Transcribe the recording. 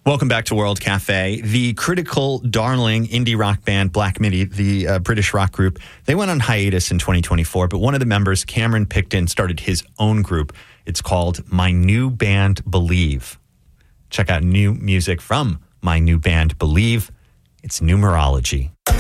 Welcome back to World Cafe. The critical darling indie rock band Black Midi, the British rock group, they went on hiatus in 2024, but one of the members, Cameron Picton, started his own group. It's called My New Band Believe. Check out new music from my new band Believe. It's Numerology.